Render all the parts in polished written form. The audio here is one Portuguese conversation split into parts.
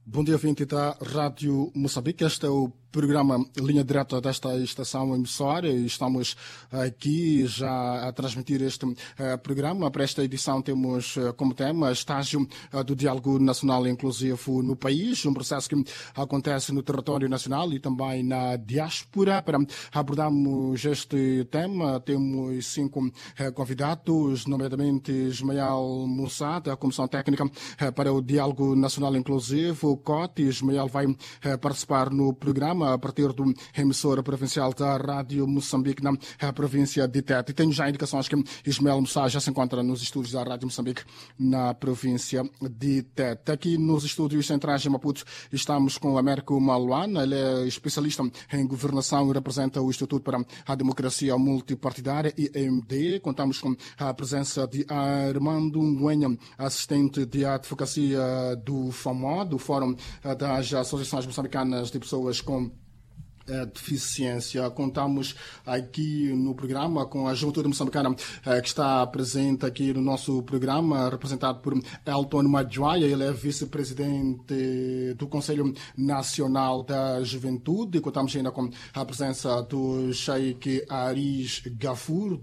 Bom dia, ouvinte da Rádio Moçambique. Este é o programa Linha Direta desta estação emissora. Estamos aqui já a transmitir este programa. Para esta edição temos como tema estágio do diálogo nacional inclusivo no país, um processo que acontece no território nacional e também na diáspora. Para abordarmos este tema, temos 5 convidados, nomeadamente Ismael Moussa, da Comissão Técnica para o Diálogo Nacional Inclusivo, COT. Ismael vai participar no programa a partir do emissor provincial da Rádio Moçambique na província de Tete. E tenho já indicações que Ismael Moussa já se encontra nos estúdios da Rádio Moçambique na província de Tete. Aqui nos estúdios centrais de Maputo estamos com o Américo Maluana. Ele é especialista em governação e representa o Instituto para a Democracia Multipartidária, IMD. Contamos com a presença de Armando Nguenha, assistente de advocacia do FAMO, do Fórum das Associações Moçambicanas de Pessoas com deficiência. Contamos aqui no programa com a Juventude Moçambicana que está presente aqui no nosso programa, representado por Elton Madjoia. Ele é vice-presidente do Conselho Nacional da Juventude. Contamos ainda com a presença do Sheikh Aris Gafur,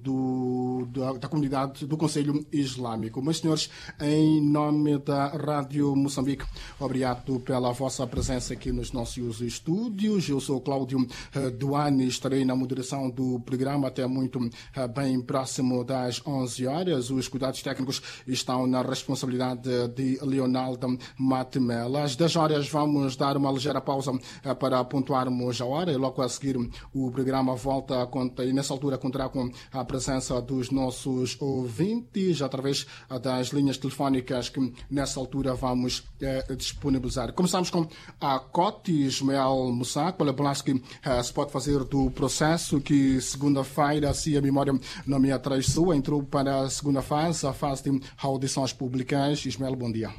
da comunidade do Conselho Islâmico. Meus senhores, em nome da Rádio Moçambique, obrigado pela vossa presença aqui nos nossos estúdios. Eu sou Cláudio Duane, estarei na moderação do programa até muito bem próximo das 11 horas. Os cuidados técnicos estão na responsabilidade de Leonardo Matemela. Às 10 horas vamos dar uma ligeira pausa para pontuarmos a hora e logo a seguir o programa volta e nessa altura contará com a presença dos nossos ouvintes através das linhas telefónicas que nessa altura vamos disponibilizar. Começamos com a COT. Ismael Moussa, qual é o balanço que se pode fazer do processo que segunda-feira, se a memória não me atraiçoa, entrou para a segunda fase, a fase de audições públicas. Ismael, bom dia.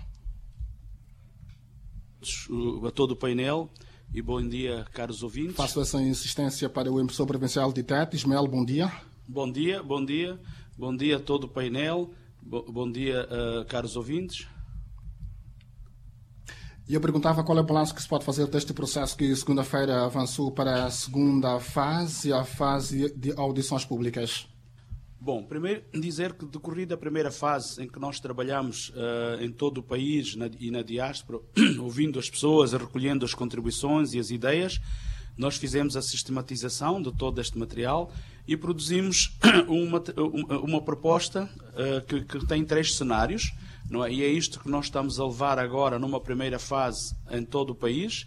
A todo o painel e bom dia, caros ouvintes. Faço essa insistência para o emissor provincial de Tete. Ismael, bom dia. Bom dia, bom dia. Bom dia a todo o painel. Bom dia, caros ouvintes. E eu perguntava qual é o balanço que se pode fazer deste processo que segunda-feira avançou para a segunda fase, a fase de audições públicas. Bom, primeiro dizer que decorrida a primeira fase em que nós trabalhamos em todo o país e na diáspora, ouvindo as pessoas, recolhendo as contribuições e as ideias, nós fizemos a sistematização de todo este material e produzimos uma proposta que tem 3 cenários. Não é? E é isto que nós estamos a levar agora numa primeira fase em todo o país.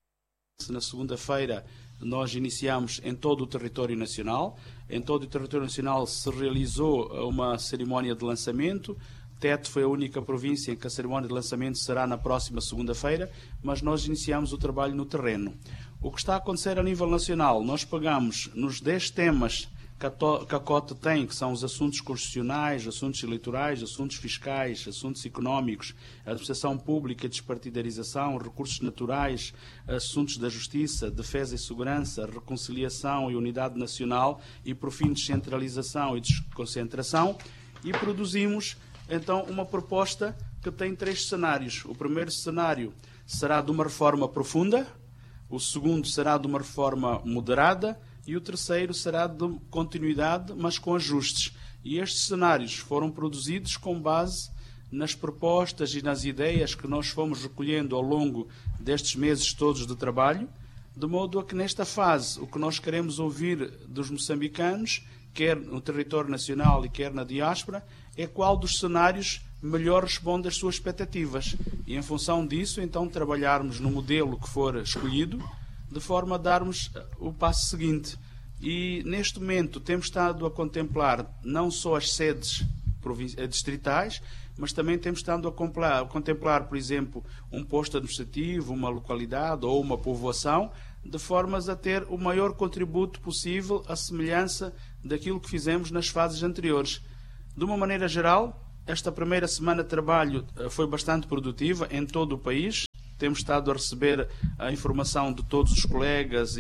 Na segunda-feira nós iniciamos em todo o território nacional. Em todo o território nacional se realizou uma cerimónia de lançamento. Tete foi a única província em que a cerimónia de lançamento será na próxima segunda-feira, mas nós iniciamos o trabalho no terreno. O que está a acontecer a nível nacional, nós pegamos nos 10 temas que a COT tem, que são os assuntos constitucionais, assuntos eleitorais, assuntos fiscais, assuntos económicos, administração pública, despartidarização, recursos naturais, assuntos da justiça, defesa e segurança, reconciliação e unidade nacional e, por fim, descentralização e desconcentração, e produzimos, então, uma proposta que tem 3 cenários. O primeiro cenário será de uma reforma profunda, o segundo será de uma reforma moderada, e o terceiro será de continuidade, mas com ajustes. E estes cenários foram produzidos com base nas propostas e nas ideias que nós fomos recolhendo ao longo destes meses todos de trabalho, de modo a que nesta fase o que nós queremos ouvir dos moçambicanos, quer no território nacional e quer na diáspora, é qual dos cenários melhor responde às suas expectativas. E em função disso, então, trabalharmos no modelo que for escolhido, de forma a darmos o passo seguinte. E, neste momento, temos estado a contemplar não só as sedes distritais, mas também temos estado a contemplar, por exemplo, um posto administrativo, uma localidade ou uma povoação, de formas a ter o maior contributo possível à semelhança daquilo que fizemos nas fases anteriores. De uma maneira geral, esta primeira semana de trabalho foi bastante produtiva em todo o país. Temos estado a receber a informação de todos os colegas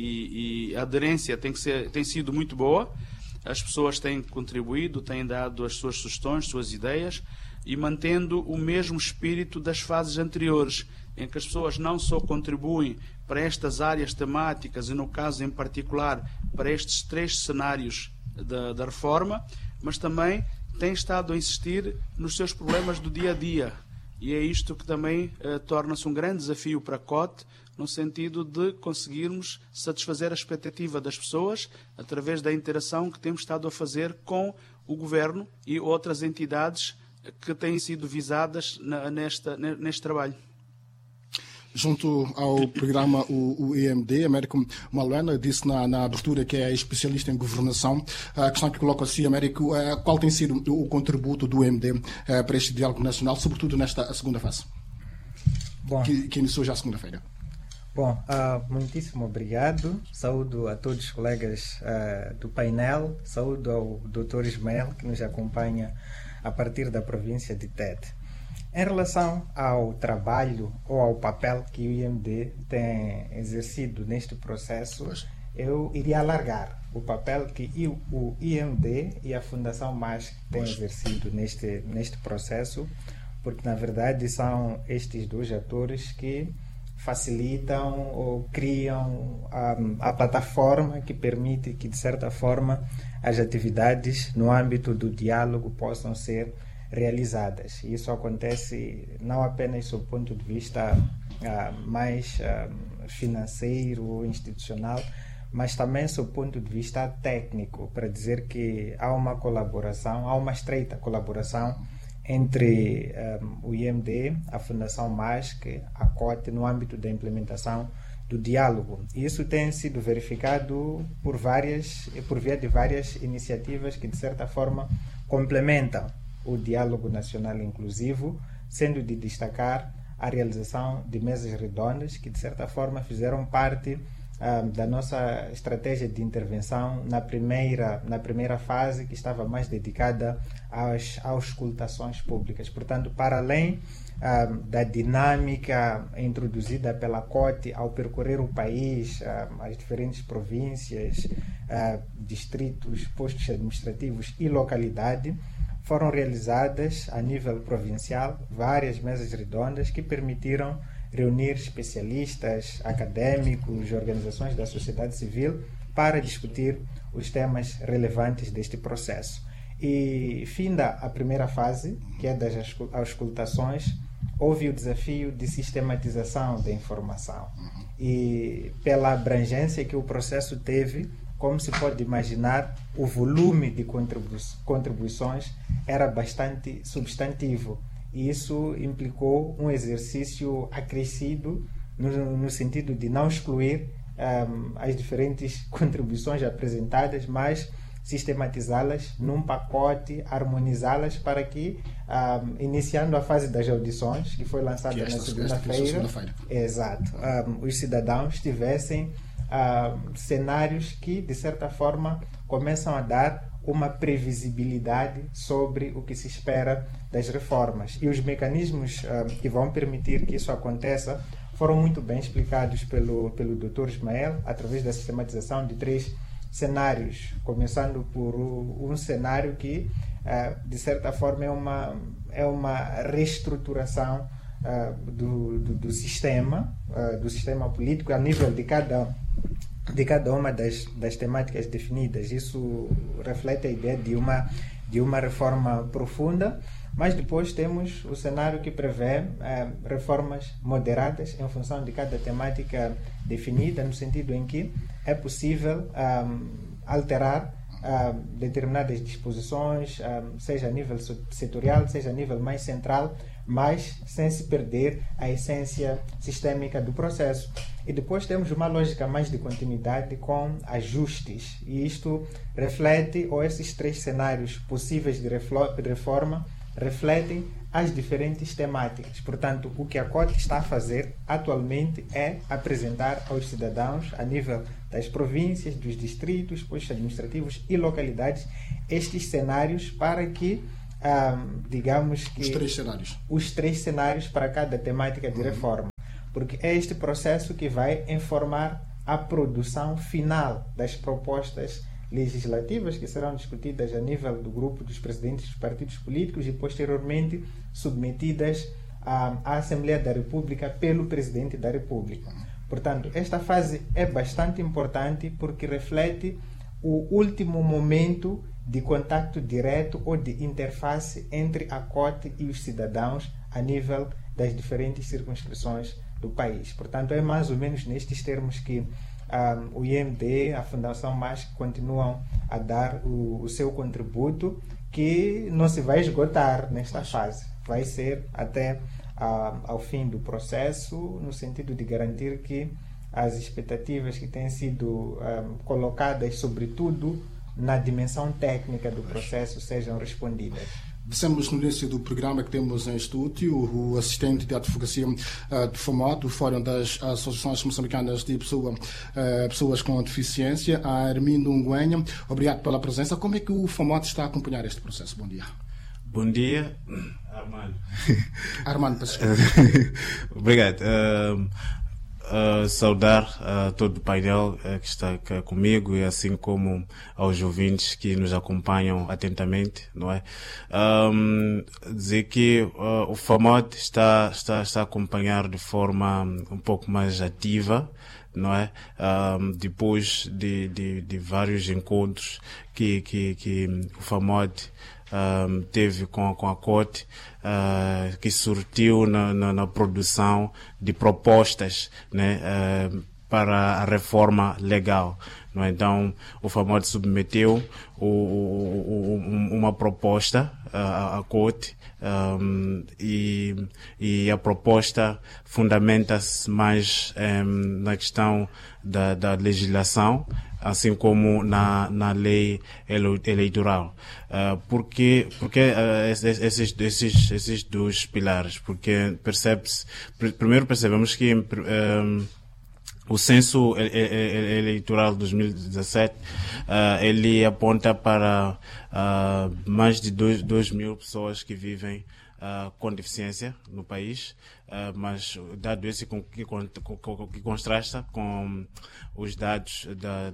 e a aderência tem sido muito boa. As pessoas têm contribuído, têm dado as suas sugestões, suas ideias, e mantendo o mesmo espírito das fases anteriores, em que as pessoas não só contribuem para estas áreas temáticas, e no caso em particular para estes 3 cenários da reforma, mas também têm estado a insistir nos seus problemas do dia a dia. E é isto que também torna-se um grande desafio para a COTE, no sentido de conseguirmos satisfazer a expectativa das pessoas através da interação que temos estado a fazer com o Governo e outras entidades que têm sido visadas neste trabalho. Junto ao programa o IMD, Américo Maluena disse na abertura que é especialista em governação. A questão que coloco assim, Américo, qual tem sido o contributo do IMD para este diálogo nacional, sobretudo nesta segunda fase, que iniciou já segunda-feira? Bom, muitíssimo obrigado. Saúdo a todos os colegas do painel, saúdo ao Dr. Ismael, que nos acompanha a partir da província de Tete. Em relação ao trabalho ou ao papel que o IMD tem exercido neste processo, eu iria alargar o papel que o IMD e a Fundação MASC têm exercido neste processo, porque na verdade são estes 2 atores que facilitam ou criam a plataforma que permite que, de certa forma, as atividades no âmbito do diálogo possam ser realizadas. E isso acontece não apenas do ponto de vista mais financeiro ou institucional, mas também do ponto de vista técnico, para dizer que há uma colaboração, há uma estreita colaboração entre o IMD, a Fundação MASC, a COTE, no âmbito da implementação do diálogo. E isso tem sido verificado por via de várias iniciativas que, de certa forma, complementam o diálogo nacional inclusivo, sendo de destacar a realização de mesas redondas que, de certa forma, fizeram parte da nossa estratégia de intervenção na primeira fase, que estava mais dedicada às auscultações públicas. Portanto, para além da dinâmica introduzida pela COTE ao percorrer o país, as diferentes províncias, distritos, postos administrativos e localidade, foram realizadas a nível provincial várias mesas redondas que permitiram reunir especialistas, académicos, organizações da sociedade civil para discutir os temas relevantes deste processo. E, finda a primeira fase, que é das auscultações, houve o desafio de sistematização da informação. E, pela abrangência que o processo teve, como se pode imaginar, o volume de contribuições era bastante substantivo. E isso implicou um exercício acrescido no sentido de não excluir as diferentes contribuições apresentadas, mas sistematizá-las num pacote, harmonizá-las para que, iniciando a fase das audições, que foi lançada na segunda-feira, exato, os cidadãos tivessem cenários que, de certa forma, começam a dar uma previsibilidade sobre o que se espera das reformas. E os mecanismos que vão permitir que isso aconteça foram muito bem explicados pelo Dr. Ismael, através da sistematização de 3 cenários, começando por um cenário que, de certa forma, é uma reestruturação do sistema político a nível de cada uma das temáticas definidas. Isso reflete a ideia de uma reforma profunda, mas depois temos o cenário que prevê reformas moderadas em função de cada temática definida, no sentido em que é possível alterar determinadas disposições, seja a nível setorial, seja a nível mais central, mas sem se perder a essência sistêmica do processo. E depois temos uma lógica mais de continuidade com ajustes, e isto reflete, ou esses 3 cenários possíveis de reforma refletem as diferentes temáticas. Portanto, o que a COTE está a fazer atualmente é apresentar aos cidadãos, a nível das províncias, dos distritos, postos administrativos e localidades, estes cenários para que, digamos que... Os 3 cenários para cada temática de reforma. Porque é este processo que vai informar a produção final das propostas legislativas que serão discutidas a nível do grupo dos presidentes dos partidos políticos e posteriormente submetidas à Assembleia da República pelo Presidente da República. Portanto, esta fase é bastante importante porque reflete o último momento de contato direto ou de interface entre a COTE e os cidadãos a nível das diferentes circunscrições do país. Portanto, é mais ou menos nestes termos que o IMD, a Fundação MASC, continuam a dar o seu contributo, que não se vai esgotar nesta fase. Vai ser até ao fim do processo, no sentido de garantir que as expectativas que têm sido colocadas, sobretudo na dimensão técnica do processo, sejam respondidas. Dissemos no início do programa que temos em estúdio o assistente de advocacia do FAMOD, do Fórum das Associações Moçambicanas de Pessoas com Deficiência, a Armindo Nguenha. Obrigado pela presença. Como é que o FAMOD está a acompanhar este processo? Bom dia. Bom dia, Armando. Armando, obrigado. Saudar todo o painel que está comigo e assim como aos ouvintes que nos acompanham atentamente, não é? Dizer que o FAMOD está a acompanhar de forma um pouco mais ativa, não é? Depois de vários encontros que o FAMOD teve com a COTE, que surtiu na produção de propostas, né, para a reforma legal. Não é? Então, o FAMOD submeteu uma proposta à COTE, e a proposta fundamenta-se mais na questão da legislação, assim como na lei eleitoral. Porque esses dois pilares? Porque primeiro percebemos que o censo eleitoral de 2017 ele aponta para mais de 2 mil pessoas que vivem com deficiência no país, mas dado esse que contrasta com os dados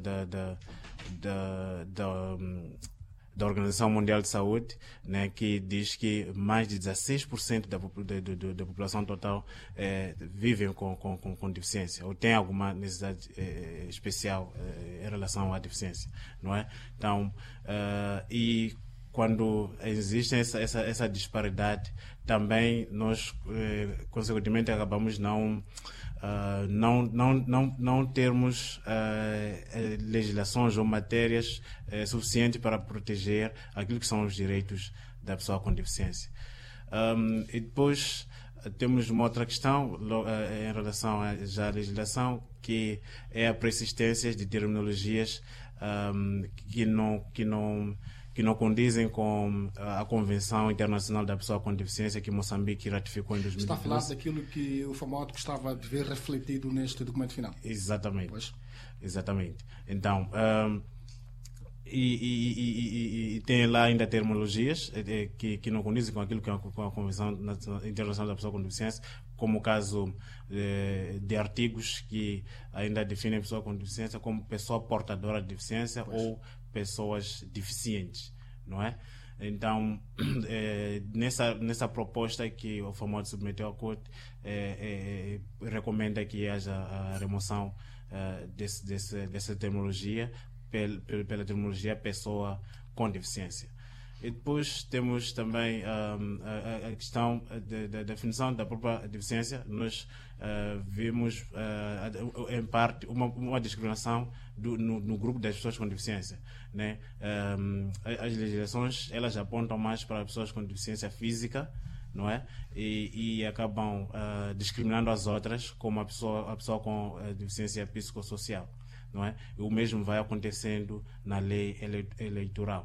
da Organização Mundial de Saúde, né, que diz que mais de 16% da população total vivem com deficiência ou tem alguma necessidade especial em relação à deficiência, não é? Então, e quando existe essa disparidade, também nós, consequentemente, acabamos não termos legislações ou matérias suficientes para proteger aquilo que são os direitos da pessoa com deficiência. E depois temos uma outra questão em relação à legislação, que é a persistência de terminologias que não condizem com a Convenção Internacional da Pessoa com Deficiência que Moçambique ratificou em 2012. Está a falar daquilo que o FAMOD gostava de ver refletido neste documento final. Exatamente. Pois. Exatamente. Então, e tem lá ainda terminologias que não condizem com aquilo que é com a Convenção Internacional da Pessoa com Deficiência, como o caso de artigos que ainda definem a pessoa com deficiência como pessoa portadora de deficiência, pois, ou pessoas deficientes, não é? Então, nessa proposta que o FAMOD submeteu à COTE, recomenda que haja a remoção dessa terminologia pela terminologia pessoa com deficiência. E depois temos também a questão da definição da própria deficiência. Nós vimos, em parte, uma discriminação no grupo das pessoas com deficiência, né? As legislações, elas apontam mais para pessoas com deficiência física, não é? E acabam discriminando as outras, como a pessoa com deficiência psicossocial, não é? O mesmo vai acontecendo na lei eleitoral.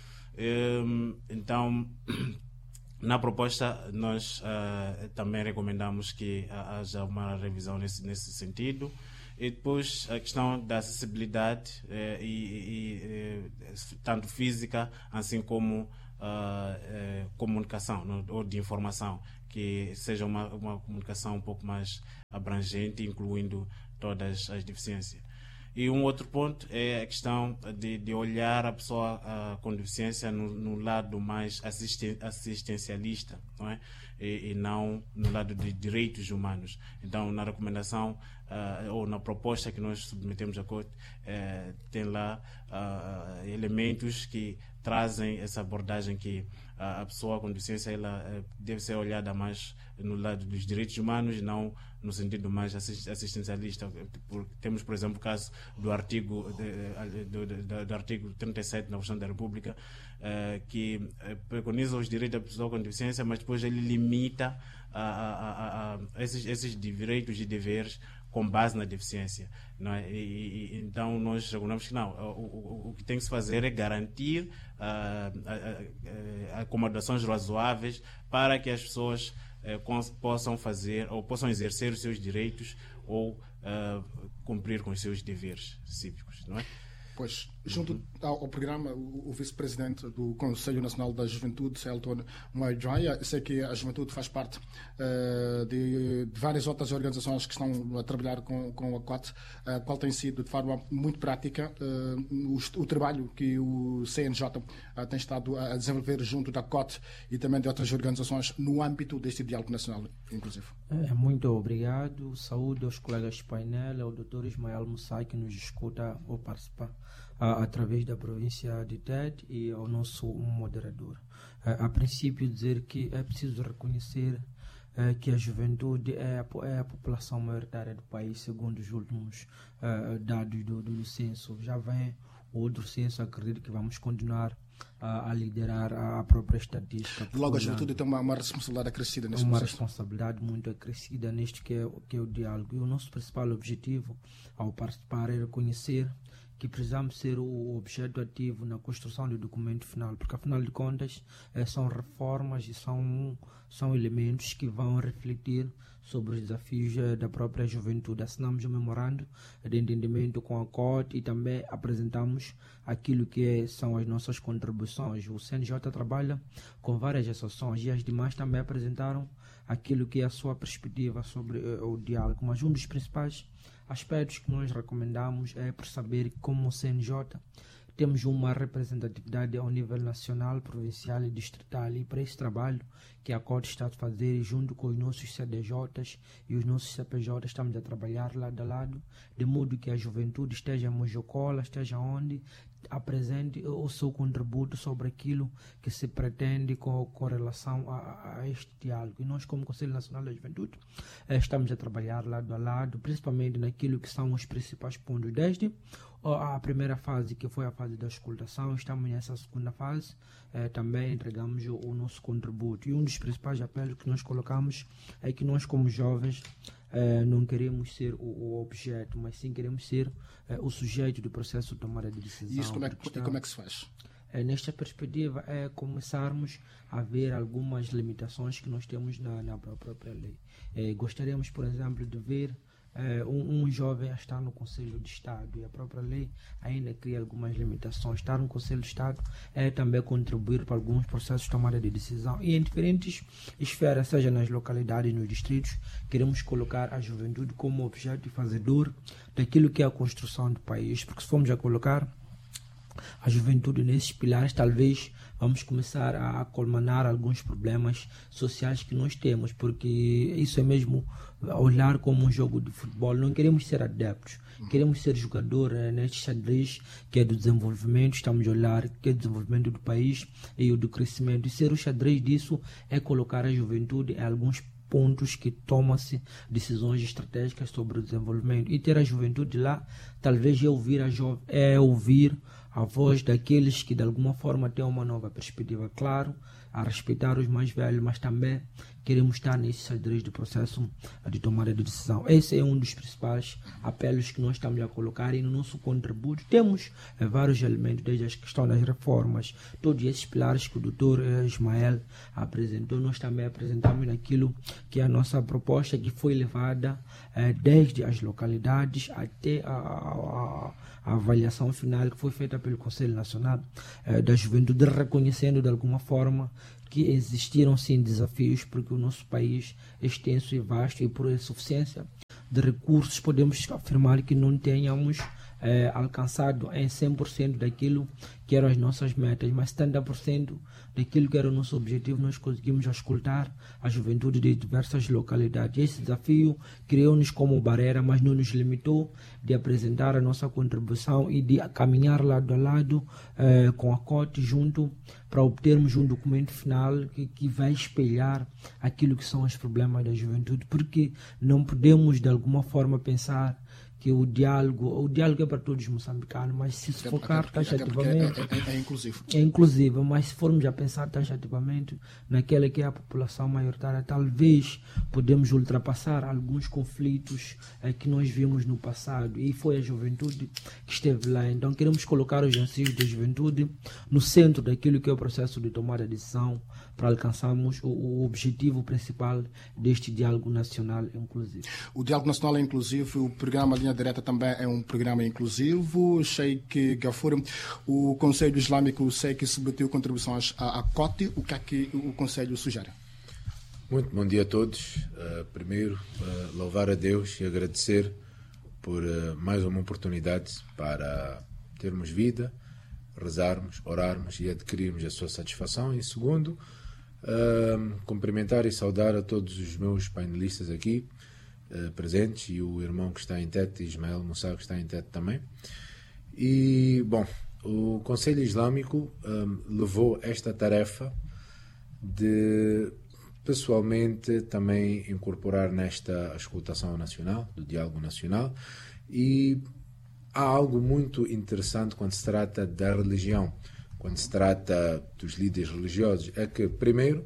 Então, na proposta, nós também recomendamos que haja uma revisão nesse sentido. E depois a questão da acessibilidade, tanto física, assim como comunicação, não? Ou de informação, que seja uma comunicação um pouco mais abrangente, incluindo todas as deficiências. E um outro ponto é a questão de olhar a pessoa com deficiência no lado mais assistencialista, não é? E não no lado de direitos humanos. Então, na recomendação ou na proposta que nós submetemos à Corte, tem lá elementos que trazem essa abordagem que a pessoa com deficiência ela deve ser olhada mais no lado dos direitos humanos e não no sentido mais assistencialista. Temos, por exemplo, o caso do artigo do artigo 37 da Constituição da República, que preconiza os direitos da pessoa com deficiência, mas depois ele limita esses direitos e deveres com base na deficiência, não é? Então nós recomendamos que não, o que tem que se fazer é garantir acomodações razoáveis para que as pessoas possam fazer ou possam exercer os seus direitos ou cumprir com os seus deveres cívicos, não é? Pois, junto ao programa, o vice-presidente do Conselho Nacional da Juventude, Celton Maidjaya, sei que a juventude faz parte de várias outras organizações que estão a trabalhar com a COT, qual tem sido, de forma muito prática, o trabalho que o CNJ tem estado a desenvolver junto da COT e também de outras organizações no âmbito deste diálogo nacional, inclusive. Muito obrigado. Saúde aos colegas de painel, ao Dr. Ismael Mussai, que nos escuta ou participa através da província de Tete, e ao nosso moderador. A princípio, dizer que é preciso reconhecer que a juventude é a população maioritária do país, segundo os últimos dados do censo. Já vem outro censo, acredito que vamos continuar a liderar a própria estatística. Logo, a juventude tem uma responsabilidade acrescida nesse processo. Uma responsabilidade muito acrescida neste que é o diálogo. E o nosso principal objetivo ao participar é reconhecer que precisamos ser o objeto ativo na construção do documento final, porque afinal de contas são reformas e são elementos que vão refletir sobre os desafios da própria juventude. Assinamos um memorando de entendimento com a COT e também apresentamos aquilo que são as nossas contribuições. O CNJ trabalha com várias associações e as demais também apresentaram aquilo que é a sua perspectiva sobre o diálogo, mas um dos principais aspectos que nós recomendamos é perceber que, como o CNJ, temos uma representatividade ao nível nacional, provincial e distrital, e para esse trabalho que a COT está a fazer junto com os nossos CDJs e os nossos CPJs, estamos a trabalhar lado a lado, de modo que a juventude esteja em Mojocola, esteja onde, apresente o seu contributo sobre aquilo que se pretende com relação a este diálogo. E nós, como Conselho Nacional da Juventude, estamos a trabalhar lado a lado, principalmente naquilo que são os principais pontos. Desde a primeira fase, que foi a fase da escutação, estamos nessa segunda fase, também entregamos o nosso contributo. E um dos principais apelos que nós colocamos é que nós, como jovens, não queremos ser o objeto, mas sim queremos ser o sujeito do processo de tomada de decisão. E isso como é que se faz? Nesta perspectiva é começarmos a ver algumas limitações que nós temos na própria lei. Gostaríamos, por exemplo, de ver um jovem a estar no Conselho de Estado, e a própria lei ainda cria algumas limitações. Estar no Conselho de Estado é também contribuir para alguns processos de tomada de decisão, e em diferentes esferas, seja nas localidades e nos distritos, queremos colocar a juventude como objeto e fazedor daquilo que é a construção do país, porque se formos a colocar a juventude nesses pilares, talvez vamos começar a colmanar alguns problemas sociais que nós temos, porque isso é mesmo olhar como um jogo de futebol. Não queremos ser adeptos, queremos ser jogador neste xadrez que é do desenvolvimento. Estamos a olhar que é o desenvolvimento do país e o do crescimento, e ser o xadrez disso é colocar a juventude em alguns pontos que tomam-se decisões estratégicas sobre o desenvolvimento, e ter a juventude lá talvez é ouvir a voz daqueles que de alguma forma têm uma nova perspectiva, claro, a respeitar os mais velhos, mas também queremos estar nesse xadrez do processo de tomada de decisão. Esse é um dos principais apelos que nós estamos a colocar, e no nosso contributo temos vários elementos, desde a questão das reformas, todos esses pilares que o Dr. Ismael apresentou, nós também apresentamos naquilo que é a nossa proposta, que foi levada desde as localidades até a avaliação final que foi feita pelo Conselho Nacional da Juventude, reconhecendo de alguma forma que existiram sim desafios, porque o nosso país é extenso e vasto, e por insuficiência de recursos podemos afirmar que não tenhamos alcançado em 100% daquilo que eram as nossas metas, mas 70% daquilo que era o nosso objetivo nós conseguimos escutar a juventude de diversas localidades. Esse desafio criou-nos como barreira, mas não nos limitou de apresentar a nossa contribuição e de caminhar lado a lado com a COTE junto para obtermos um documento final que vai espelhar aquilo que são os problemas da juventude, porque não podemos de alguma forma pensar que o diálogo é para todos os moçambicanos, mas se focar taxativamente... É inclusivo. É inclusivo, mas se formos a pensar taxativamente naquela que é a população maioritária, talvez podemos ultrapassar alguns conflitos que nós vimos no passado, e foi a juventude que esteve lá. Então queremos colocar os anseios da juventude no centro daquilo que é o processo de tomar a decisão para alcançarmos o objetivo principal deste diálogo nacional inclusivo. O diálogo nacional é inclusivo, o programa Linha Direta também é um programa inclusivo. Sheikh Gafour, o Conselho Islâmico sei que submeteu contribuições à COTE. O que é que o Conselho sugere? Muito bom dia a todos. Primeiro, louvar a Deus e agradecer por mais uma oportunidade para termos vida, rezarmos, orarmos e adquirirmos a sua satisfação. E segundo, cumprimentar e saudar a todos os meus painelistas aqui presentes e o irmão que está em Tete, Ismael Moussa, que está em Tete também. E, bom, o Conselho Islâmico levou esta tarefa de pessoalmente também incorporar nesta escutação nacional, do diálogo nacional, e há algo muito interessante quando se trata da religião, quando se trata dos líderes religiosos, é que, primeiro,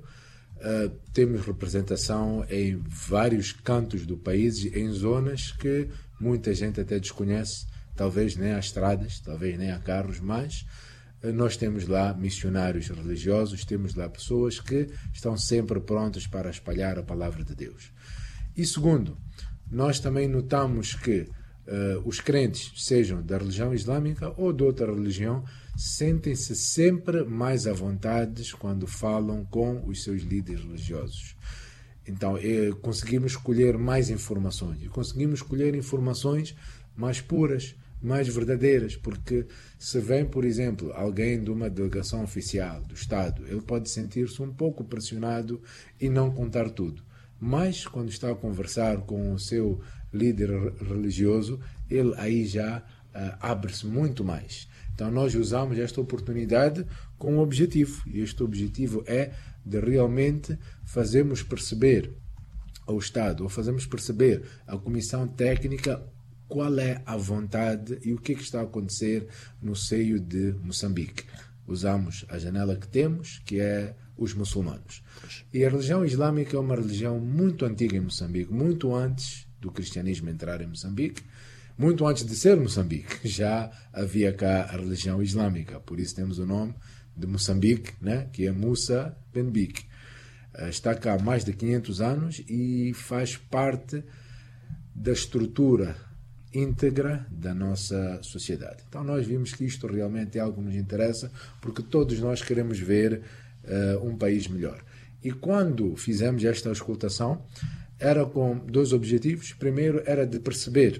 temos representação em vários cantos do país, em zonas que muita gente até desconhece, talvez nem há estradas, talvez nem há carros, mas nós temos lá missionários religiosos, temos lá pessoas que estão sempre prontas para espalhar a palavra de Deus. E segundo, nós também notamos que os crentes, sejam da religião islâmica ou de outra religião, sentem-se sempre mais à vontade quando falam com os seus líderes religiosos. Então, conseguimos escolher mais informações, e conseguimos escolher informações mais puras, mais verdadeiras, porque se vem, por exemplo, alguém de uma delegação oficial do Estado, ele pode sentir-se um pouco pressionado e não contar tudo. Mas, quando está a conversar com o seu líder religioso, ele aí já abre-se muito mais. Então, nós usamos esta oportunidade com um objetivo, e este objetivo é de realmente fazermos perceber ao Estado, ou fazermos perceber à Comissão Técnica qual é a vontade e o que está a acontecer no seio de Moçambique. Usamos a janela que temos, que é os muçulmanos. E a religião islâmica é uma religião muito antiga em Moçambique, muito antes do cristianismo entrar em Moçambique, muito antes de ser Moçambique, já havia cá a religião islâmica. Por isso temos o nome de Moçambique, né? Que é Musa Ben Bik. Está cá há mais de 500 anos e faz parte da estrutura íntegra da nossa sociedade. Então nós vimos que isto realmente é algo que nos interessa, porque todos nós queremos ver um país melhor. E quando fizemos esta auscultação, era com dois objetivos. Primeiro era de perceber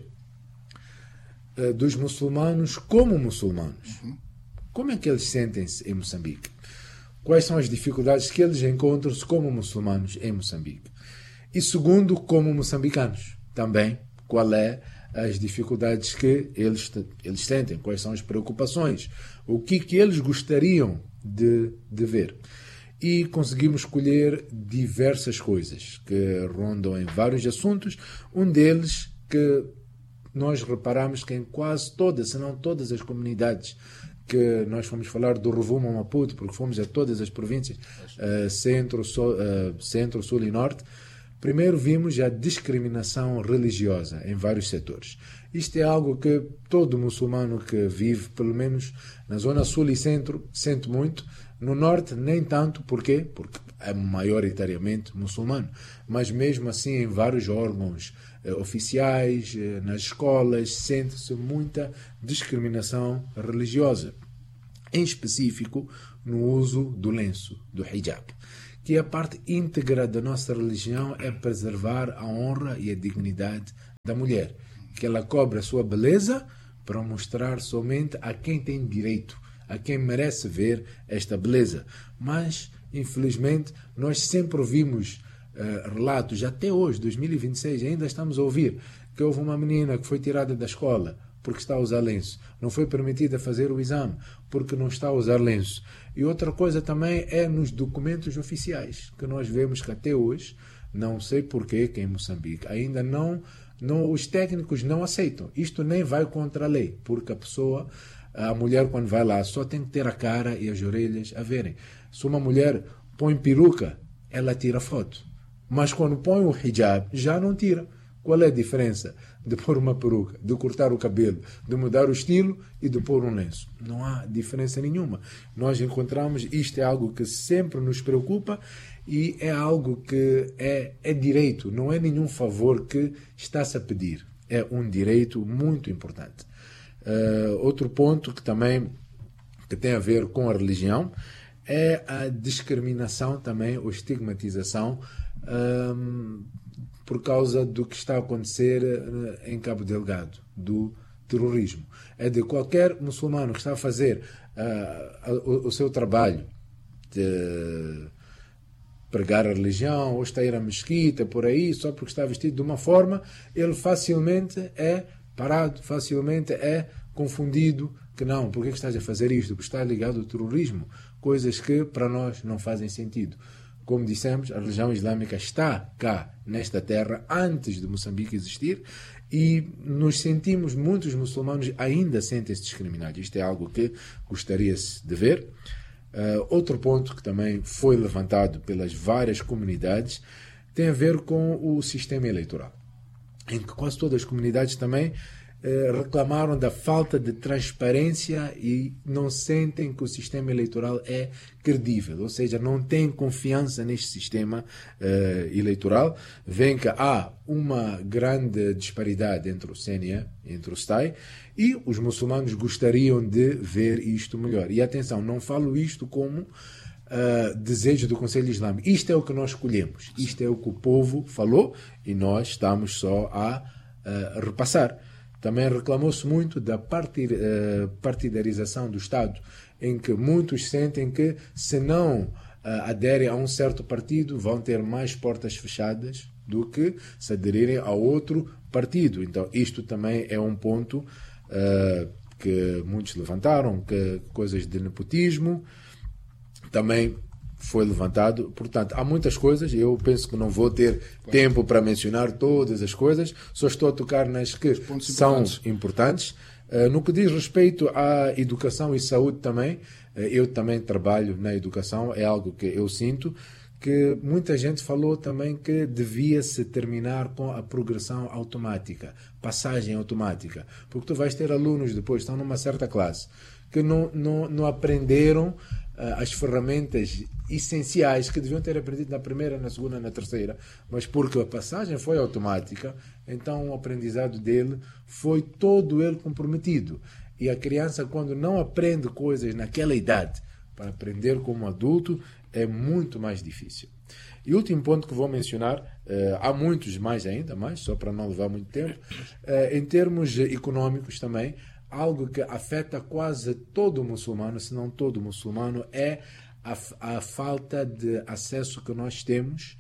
dos muçulmanos como muçulmanos. Como é que eles sentem-se em Moçambique? Quais são as dificuldades que eles encontram-se como muçulmanos em Moçambique? E segundo, como moçambicanos também, qual é as dificuldades que eles sentem, quais são as preocupações, o que eles gostariam de ver. E conseguimos escolher diversas coisas que rondam em vários assuntos. Um deles que nós reparamos que em quase todas, se não todas as comunidades que nós fomos falar do Rovuma Maputo, porque fomos a todas as províncias, centro, sul e norte, primeiro vimos a discriminação religiosa em vários setores. Isto é algo que todo muçulmano que vive, pelo menos na zona sul e centro, sente muito. No norte, nem tanto. Porquê? Porque é maioritariamente muçulmano. Mas mesmo assim, em vários órgãos oficiais, nas escolas, sente-se muita discriminação religiosa. Em específico, no uso do lenço, do hijab, que a parte íntegra da nossa religião é preservar a honra e a dignidade da mulher, que ela cobre a sua beleza, para mostrar somente a quem tem direito, a quem merece ver esta beleza. Mas, infelizmente, nós sempre ouvimos relatos, até hoje, 2026, ainda estamos a ouvir que houve uma menina que foi tirada da escola porque está a usar lenço. Não foi permitida fazer o exame porque não está a usar lenço. E outra coisa também é nos documentos oficiais, que nós vemos que até hoje, não sei porquê, que em Moçambique ainda os técnicos não aceitam. Isto nem vai contra a lei, porque a mulher quando vai lá só tem que ter a cara e as orelhas a verem. Se uma mulher põe peruca, ela tira foto. Mas quando põe o hijab, já não tira. Qual é a diferença de pôr uma peruca, de cortar o cabelo, de mudar o estilo e de pôr um lenço? Não há diferença nenhuma. Nós encontramos, isto é algo que sempre nos preocupa e é algo que é direito, não é nenhum favor que está-se a pedir. É um direito muito importante. Outro ponto que tem a ver com a religião é a discriminação também, ou estigmatização por causa do que está a acontecer em Cabo Delgado, do terrorismo. É de qualquer muçulmano que está a fazer o seu trabalho de pregar a religião, ou está a ir à mesquita, por aí, só porque está vestido de uma forma, ele facilmente é parado, facilmente é confundido, que não, porque é que estás a fazer isto? Porque está ligado ao terrorismo, coisas que para nós não fazem sentido. Como dissemos, a religião islâmica está cá, nesta terra, antes de Moçambique existir, e nos sentimos, muitos muçulmanos ainda sentem-se discriminados. Isto é algo que gostaria-se de ver. Outro ponto que também foi levantado pelas várias comunidades tem a ver com o sistema eleitoral, em que quase todas as comunidades também reclamaram da falta de transparência e não sentem que o sistema eleitoral é credível, ou seja, não têm confiança neste sistema eleitoral. Vêem que há uma grande disparidade entre o CNE, entre o STAI, e os muçulmanos gostariam de ver isto melhor. E atenção, não falo isto como desejo do Conselho Islâmico. Isto é o que nós escolhemos, isto é o que o povo falou e nós estamos só a repassar. Também reclamou-se muito da partidarização do Estado, em que muitos sentem que, se não aderem a um certo partido, vão ter mais portas fechadas do que se aderirem a outro partido. Então, isto também é um ponto que muitos levantaram, que coisas de nepotismo também foi levantado. Portanto, há muitas coisas, eu penso que não vou ter tempo para mencionar todas as coisas, só estou a tocar nas que são importantes. No que diz respeito à educação e saúde também, eu também trabalho na educação, é algo que eu sinto, que muita gente falou também que devia-se terminar com a progressão automática, passagem automática, porque tu vais ter alunos depois, estão numa certa classe, que não aprenderam as ferramentas essenciais que deviam ter aprendido na primeira, na segunda, na terceira, mas porque a passagem foi automática, então o aprendizado dele foi todo ele comprometido. E a criança, quando não aprende coisas naquela idade, para aprender como adulto, é muito mais difícil. E o último ponto que vou mencionar, há muitos mais ainda, mas só para não levar muito tempo, em termos econômicos também, algo que afeta quase todo muçulmano, se não todo muçulmano, é a falta de acesso que nós temos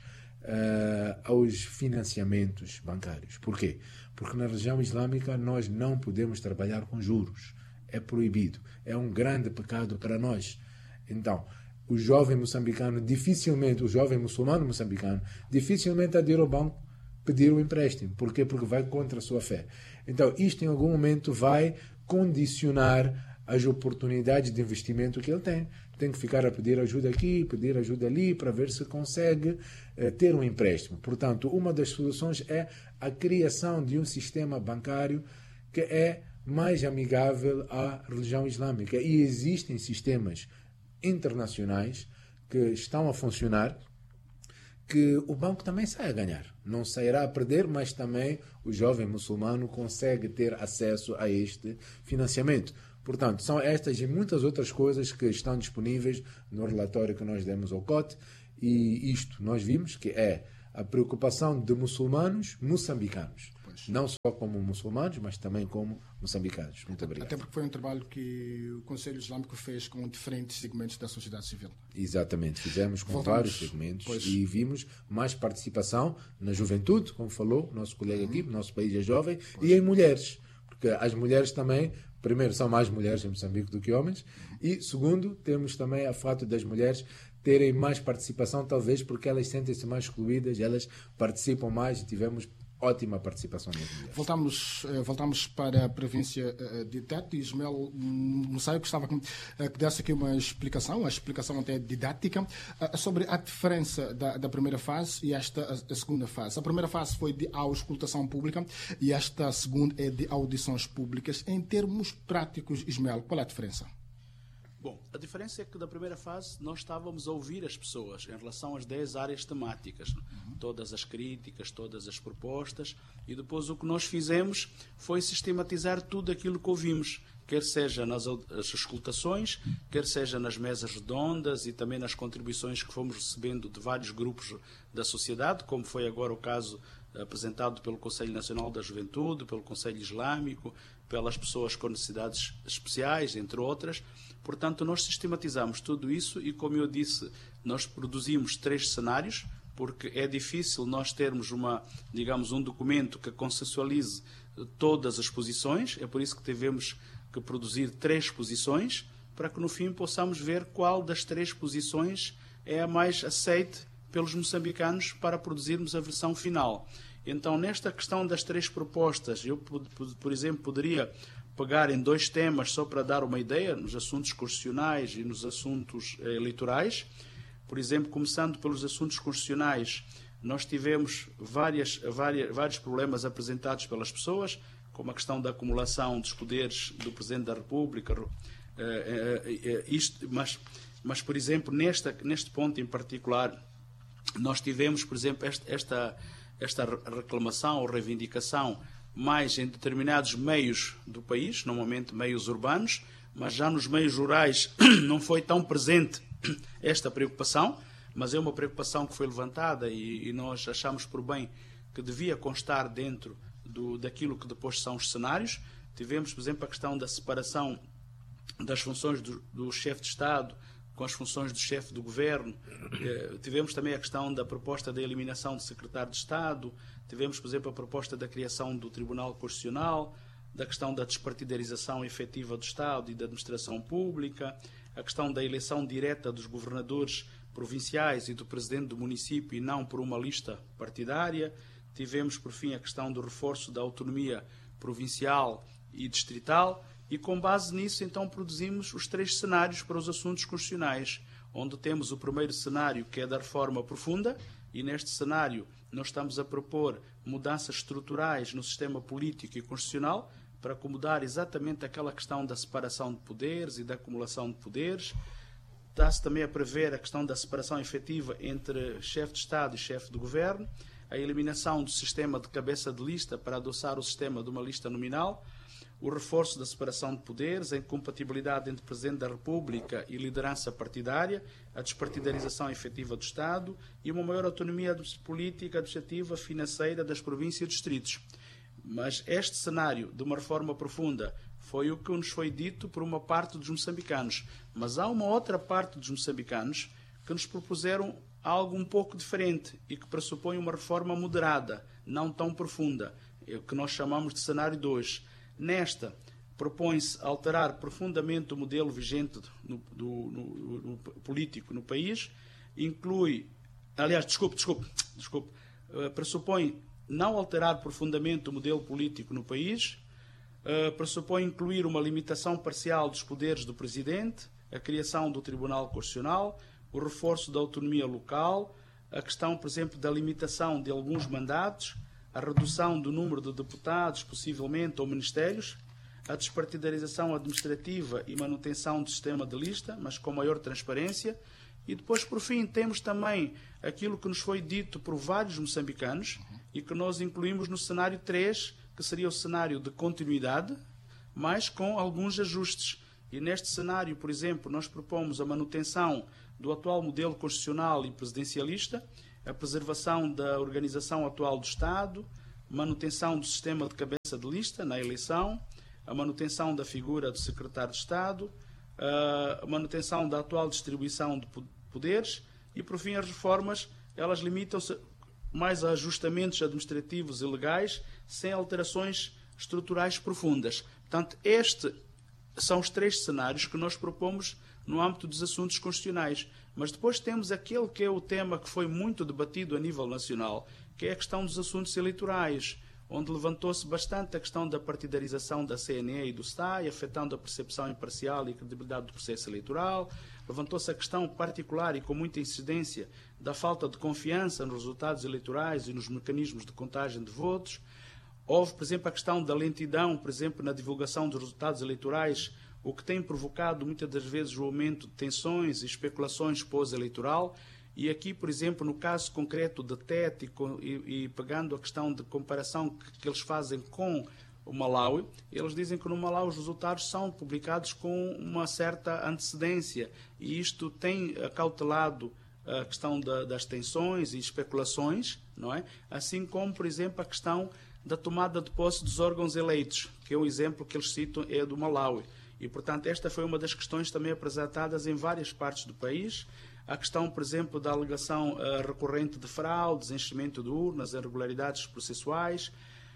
aos financiamentos bancários. Por quê? Porque na religião islâmica nós não podemos trabalhar com juros. É proibido. É um grande pecado para nós. Então, o jovem moçambicano dificilmente, o jovem muçulmano moçambicano, dificilmente adir ao banco pedir o empréstimo. Por quê? Porque vai contra a sua fé. Então, isto em algum momento vai condicionar as oportunidades de investimento que ele tem. Tem que ficar a pedir ajuda aqui, pedir ajuda ali, para ver se consegue ter um empréstimo. Portanto, uma das soluções é a criação de um sistema bancário que é mais amigável à religião islâmica. E existem sistemas internacionais que estão a funcionar, que o banco também sai a ganhar. Não sairá a perder, mas também o jovem muçulmano consegue ter acesso a este financiamento. Portanto, são estas e muitas outras coisas que estão disponíveis no relatório que nós demos ao COT, e isto nós vimos que é a preocupação de muçulmanos moçambicanos. Não só como muçulmanos, mas também como moçambicanos. Muito obrigado. Até porque foi um trabalho que o Conselho Islâmico fez com diferentes segmentos da sociedade civil. Exatamente, fizemos com vários segmentos e vimos mais participação na juventude, como falou o nosso colega aqui, nosso país é jovem, e em mulheres, porque as mulheres também, primeiro, são mais mulheres em Moçambique do que homens, e segundo, temos também o fato das mulheres terem mais participação, talvez porque elas sentem-se mais excluídas, elas participam mais e tivemos ótima participação das mulheres. Voltamos para a província de Tete. Ismael Moussaio, gostava que desse aqui uma explicação, a explicação até didática, sobre a diferença da primeira fase e a segunda fase. A primeira fase foi de auscultação pública e esta segunda é de audições públicas. Em termos práticos, Ismael, qual é a diferença? Bom, a diferença é que da primeira fase nós estávamos a ouvir as pessoas em relação às 10 áreas temáticas, todas as críticas, todas as propostas, e depois o que nós fizemos foi sistematizar tudo aquilo que ouvimos, quer seja nas escutações, quer seja nas mesas redondas e também nas contribuições que fomos recebendo de vários grupos da sociedade, como foi agora o caso apresentado pelo Conselho Nacional da Juventude, pelo Conselho Islâmico, pelas pessoas com necessidades especiais, entre outras. Portanto, nós sistematizamos tudo isso e, como eu disse, nós produzimos 3 cenários, porque é difícil nós termos um documento que consensualize todas as posições. É por isso que tivemos que produzir 3 posições, para que no fim possamos ver qual das 3 posições é a mais aceite pelos moçambicanos para produzirmos a versão final. Então, nesta questão das 3 propostas, eu, por exemplo, poderia pegar em 2 temas só para dar uma ideia, nos assuntos constitucionais e nos assuntos eleitorais. Por exemplo, começando pelos assuntos constitucionais, nós tivemos vários problemas apresentados pelas pessoas, como a questão da acumulação dos poderes do Presidente da República. Mas, por exemplo, neste ponto em particular, nós tivemos, por exemplo, esta reclamação ou reivindicação mais em determinados meios do país, normalmente meios urbanos, mas já nos meios rurais não foi tão presente esta preocupação, mas é uma preocupação que foi levantada e nós achamos por bem que devia constar dentro daquilo que depois são os cenários. Tivemos, por exemplo, a questão da separação das funções do chefe de Estado com as funções do chefe do governo. Tivemos também a questão da proposta da eliminação do secretário de Estado. Tivemos, por exemplo, a proposta da criação do Tribunal Constitucional, da questão da despartidarização efetiva do Estado e da administração pública, a questão da eleição direta dos governadores provinciais e do presidente do município e não por uma lista partidária. Tivemos, por fim, a questão do reforço da autonomia provincial e distrital. E com base nisso, então, produzimos os 3 cenários para os assuntos constitucionais, onde temos o primeiro cenário, que é da reforma profunda, e neste cenário nós estamos a propor mudanças estruturais no sistema político e constitucional para acomodar exatamente aquela questão da separação de poderes e da acumulação de poderes. Está-se também a prever a questão da separação efetiva entre chefe de Estado e chefe de governo, a eliminação do sistema de cabeça de lista para adoçar o sistema de uma lista nominal, o reforço da separação de poderes, a incompatibilidade entre Presidente da República e liderança partidária, a despartidarização efetiva do Estado e uma maior autonomia política, administrativa, financeira das províncias e distritos. Mas este cenário de uma reforma profunda foi o que nos foi dito por uma parte dos moçambicanos. Mas há uma outra parte dos moçambicanos que nos propuseram algo um pouco diferente e que pressupõe uma reforma moderada, não tão profunda, o que nós chamamos de cenário 2. Nesta, propõe-se alterar profundamente o modelo vigente no político no país, pressupõe não alterar profundamente o modelo político no país, pressupõe incluir uma limitação parcial dos poderes do Presidente, a criação do Tribunal Constitucional, o reforço da autonomia local, a questão, por exemplo, da limitação de alguns mandatos, a redução do número de deputados, possivelmente, ou ministérios, a despartidarização administrativa e manutenção do sistema de lista, mas com maior transparência. E depois, por fim, temos também aquilo que nos foi dito por vários moçambicanos e que nós incluímos no cenário 3, que seria o cenário de continuidade, mas com alguns ajustes. E neste cenário, por exemplo, nós propomos a manutenção do atual modelo constitucional e presidencialista, a preservação da organização atual do Estado, manutenção do sistema de cabeça de lista na eleição, a manutenção da figura do secretário de Estado, a manutenção da atual distribuição de poderes e, por fim, as reformas, elas limitam-se mais a ajustamentos administrativos e legais, sem alterações estruturais profundas. Portanto, estes são os 3 cenários que nós propomos no âmbito dos assuntos constitucionais. Mas depois temos aquele que é o tema que foi muito debatido a nível nacional, que é a questão dos assuntos eleitorais, onde levantou-se bastante a questão da partidarização da CNE e do STAI, afetando a percepção imparcial e credibilidade do processo eleitoral. Levantou-se a questão particular e com muita incidência da falta de confiança nos resultados eleitorais e nos mecanismos de contagem de votos. Houve, por exemplo, a questão da lentidão, por exemplo, na divulgação dos resultados eleitorais, o que tem provocado muitas das vezes o aumento de tensões e especulações pós-eleitoral. E aqui, por exemplo, no caso concreto da TET e pegando a questão de comparação que eles fazem com o Malawi, eles dizem que no Malawi os resultados são publicados com uma certa antecedência e isto tem acautelado a questão das tensões e especulações, não é? Assim como, por exemplo, a questão da tomada de posse dos órgãos eleitos, que é o exemplo que eles citam é do Malawi. E, portanto, esta foi uma das questões também apresentadas em várias partes do país. A questão, por exemplo, da alegação recorrente de fraudes, enchimento de urnas, irregularidades processuais.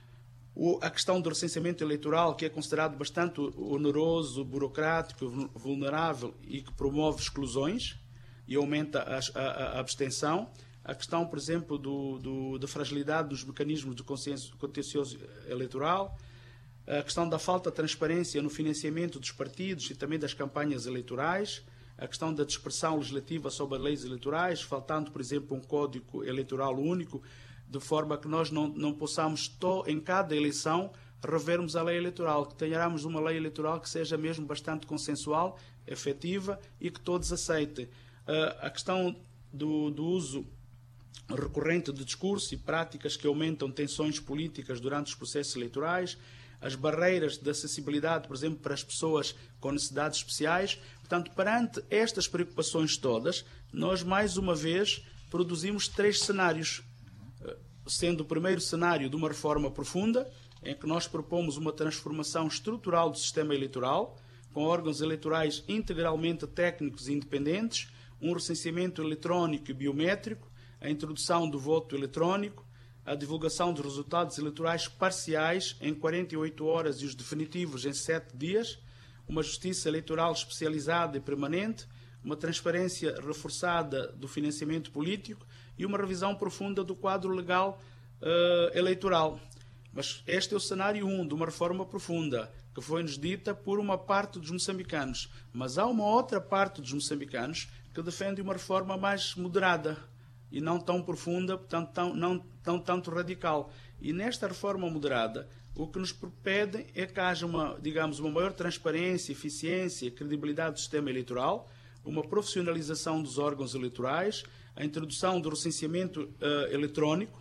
A questão do recenseamento eleitoral, que é considerado bastante oneroso, burocrático, vulnerável e que promove exclusões e aumenta a abstenção. A questão, por exemplo, da fragilidade dos mecanismos de contencioso eleitoral. A questão da falta de transparência no financiamento dos partidos e também das campanhas eleitorais. A questão da dispersão legislativa sobre as leis eleitorais, faltando, por exemplo, um código eleitoral único, de forma que nós não possamos, em cada eleição, revermos a lei eleitoral, que tenhamos uma lei eleitoral que seja mesmo bastante consensual, efetiva e que todos aceitem. A questão do uso recorrente de discurso e práticas que aumentam tensões políticas durante os processos eleitorais, as barreiras de acessibilidade, por exemplo, para as pessoas com necessidades especiais. Portanto, perante estas preocupações todas, nós, mais uma vez, produzimos 3 cenários, sendo o primeiro cenário de uma reforma profunda, em que nós propomos uma transformação estrutural do sistema eleitoral, com órgãos eleitorais integralmente técnicos e independentes, um recenseamento eletrónico e biométrico, a introdução do voto eletrónico, a divulgação dos resultados eleitorais parciais em 48 horas e os definitivos em 7 dias, uma justiça eleitoral especializada e permanente, uma transparência reforçada do financiamento político e uma revisão profunda do quadro legal eleitoral. Mas este é o cenário 1 de uma reforma profunda, que foi-nos dita por uma parte dos moçambicanos. Mas há uma outra parte dos moçambicanos que defende uma reforma mais moderada e não tão profunda, portanto, não tanto radical. E nesta reforma moderada, o que nos pedem é que haja uma maior transparência, eficiência e credibilidade do sistema eleitoral, uma profissionalização dos órgãos eleitorais, a introdução do recenseamento eletrónico,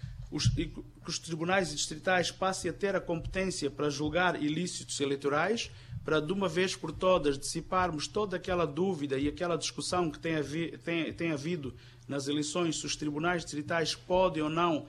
que os tribunais distritais passem a ter a competência para julgar ilícitos eleitorais, para de uma vez por todas dissiparmos toda aquela dúvida e aquela discussão que tem havido nas eleições, se os tribunais distritais podem ou não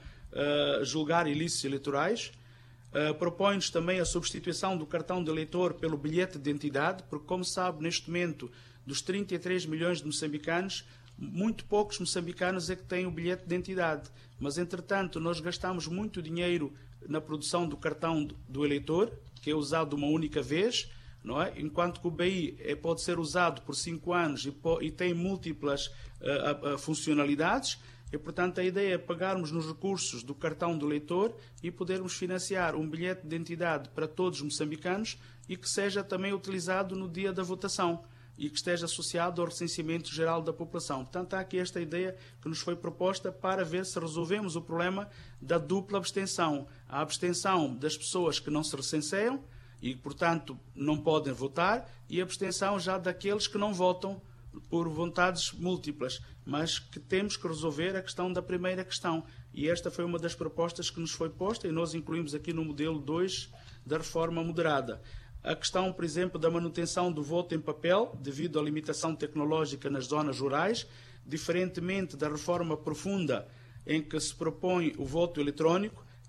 julgar ilícitos eleitorais. Propõe-nos também a substituição do cartão de eleitor pelo bilhete de identidade, porque, como sabe, neste momento, dos 33 milhões de moçambicanos, muito poucos moçambicanos é que têm o bilhete de identidade. Mas, entretanto, nós gastamos muito dinheiro na produção do cartão do eleitor, que é usado uma única vez, não é? Enquanto que o BI pode ser usado por 5 anos e tem múltiplas funcionalidades. E, portanto, a ideia é pegarmos nos recursos do cartão do eleitor e podermos financiar um bilhete de identidade para todos os moçambicanos e que seja também utilizado no dia da votação e que esteja associado ao recenseamento geral da população. Portanto, há aqui esta ideia que nos foi proposta para ver se resolvemos o problema da dupla abstenção. A abstenção das pessoas que não se recenseiam e, portanto, não podem votar, e a abstenção já daqueles que não votam por vontades múltiplas, mas que temos que resolver a questão da primeira questão. E esta foi uma das propostas que nos foi posta e nós incluímos aqui no modelo 2 da reforma moderada. A questão, por exemplo, da manutenção do voto em papel, devido à limitação tecnológica nas zonas rurais, diferentemente da reforma profunda em que se propõe o voto eletrónico.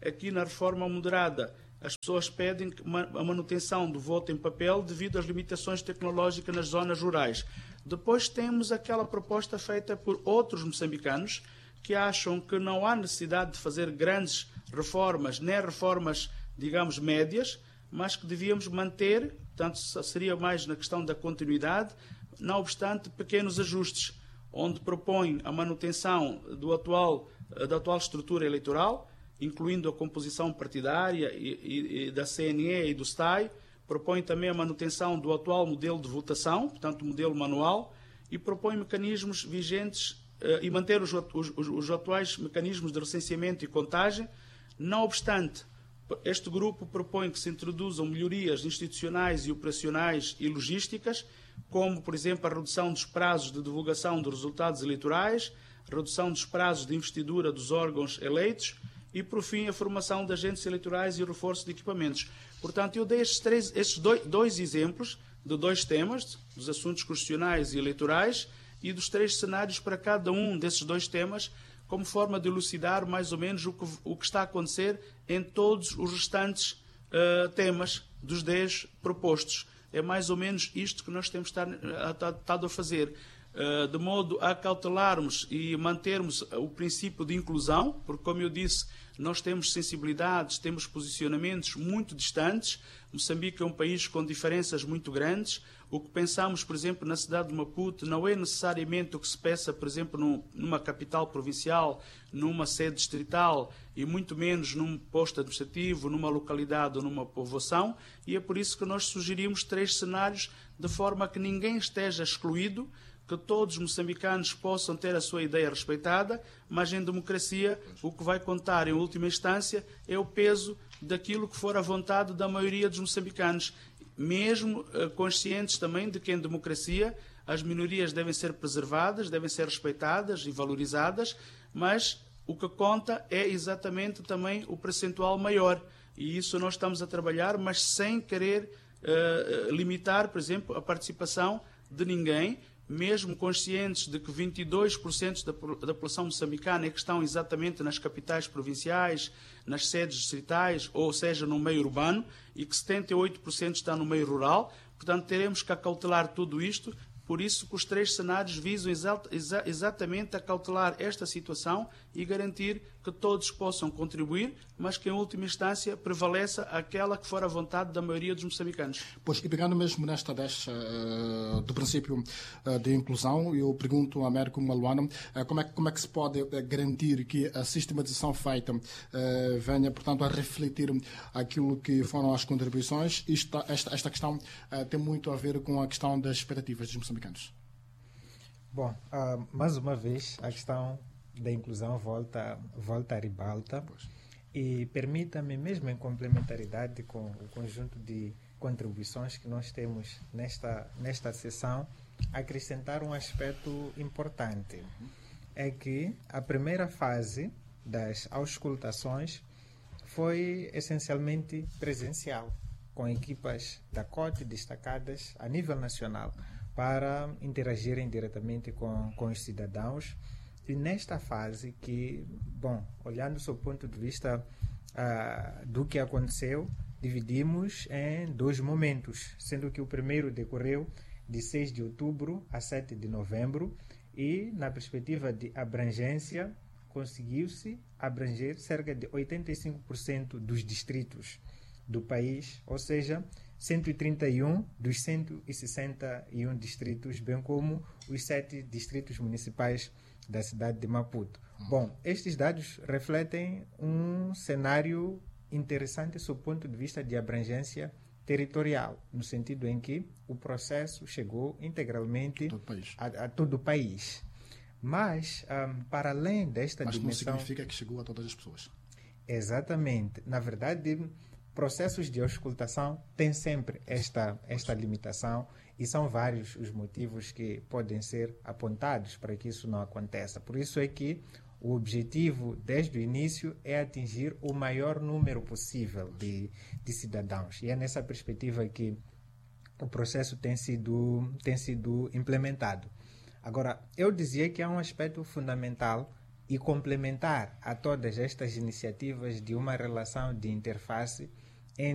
aqui na reforma moderada, as pessoas pedem a manutenção do voto em papel devido às limitações tecnológicas nas zonas rurais. Depois temos aquela proposta feita por outros moçambicanos que acham que não há necessidade de fazer grandes reformas, nem reformas, digamos, médias, mas que devíamos manter, portanto, seria mais na questão da continuidade, não obstante pequenos ajustes, onde propõe a manutenção da atual estrutura eleitoral, incluindo a composição partidária e da CNE e do STAI, propõe também a manutenção do atual modelo de votação, portanto, modelo manual, e propõe mecanismos vigentes e manter os atuais mecanismos de recenseamento e contagem. Não obstante, este grupo propõe que se introduzam melhorias institucionais e operacionais e logísticas, como, por exemplo, a redução dos prazos de divulgação dos resultados eleitorais, redução dos prazos de investidura dos órgãos eleitos e, por fim, a formação de agentes eleitorais e o reforço de equipamentos. Portanto, eu dei estes dois exemplos de dois temas, dos assuntos constitucionais e eleitorais, e dos 3 cenários para cada um desses 2 temas, como forma de elucidar mais ou menos o que está a acontecer em todos os restantes temas dos 10 propostos. É mais ou menos isto que nós temos estado a fazer, de modo a cautelarmos e mantermos o princípio de inclusão, porque, como eu disse, nós temos sensibilidades, temos posicionamentos muito distantes. Moçambique é um país com diferenças muito grandes. O que pensamos, por exemplo, na cidade de Maputo não é necessariamente o que se peça, por exemplo, numa capital provincial, numa sede distrital e muito menos num posto administrativo, numa localidade ou numa povoação, e é por isso que nós sugerimos 3 cenários de forma a que ninguém esteja excluído, que todos os moçambicanos possam ter a sua ideia respeitada, mas em democracia o que vai contar em última instância é o peso daquilo que for a vontade da maioria dos moçambicanos, mesmo conscientes também de que em democracia as minorias devem ser preservadas, devem ser respeitadas e valorizadas, mas o que conta é exatamente também o percentual maior, e isso nós estamos a trabalhar, mas sem querer limitar, por exemplo, a participação de ninguém, mesmo conscientes de que 22% da população moçambicana é que estão exatamente nas capitais provinciais, nas sedes distritais, ou seja, no meio urbano, e que 78% está no meio rural. Portanto, teremos que acautelar tudo isto. Por isso que os 3 cenários visam exatamente a cautelar esta situação e garantir que todos possam contribuir, mas que em última instância prevaleça aquela que for a vontade da maioria dos moçambicanos. Pois, e pegando mesmo nesta deixa do princípio de inclusão, eu pergunto a Américo Maluana como é que se pode garantir que a sistematização feita venha, portanto, a refletir aquilo que foram as contribuições. Esta questão tem muito a ver com a questão das expectativas dos moçambicanos. Bom, mais uma vez a questão da inclusão volta à ribalta. E permita-me, mesmo em complementaridade com o conjunto de contribuições que nós temos nesta sessão, acrescentar um aspecto importante. É que a primeira fase das auscultações foi essencialmente presencial, com equipas da COTE destacadas a nível nacional para interagirem diretamente com os cidadãos. E nesta fase que, bom, olhando sob o ponto de vista do que aconteceu, dividimos em 2 momentos, sendo que o primeiro decorreu de 6 de outubro a 7 de novembro e, na perspectiva de abrangência, conseguiu-se abranger cerca de 85% dos distritos do país, ou seja, 131 dos 161 distritos, bem como os 7 distritos municipais da cidade de Maputo. Bom, estes dados refletem um cenário interessante sob o ponto de vista de abrangência territorial, no sentido em que o processo chegou integralmente a todo o país. Mas, para além desta dimensão... Mas não significa que chegou a todas as pessoas. Exatamente. Na verdade, processos de auscultação têm sempre esta limitação e são vários os motivos que podem ser apontados para que isso não aconteça. Por isso é que o objetivo, desde o início, é atingir o maior número possível de cidadãos. E é nessa perspectiva que o processo tem sido implementado. Agora, eu dizia que há um aspecto fundamental e complementar a todas estas iniciativas de uma relação de interface